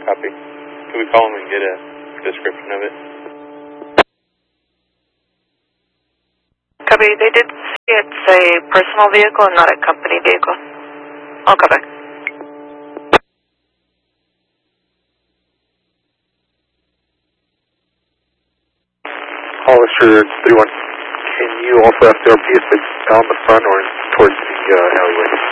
Copy. Can we call them and get a description of it? Copy. They did say it's a personal vehicle and not a company vehicle. I'll go back. Hollister 3-1. Can you also ask the RP if it's on the front or towards the alleyway?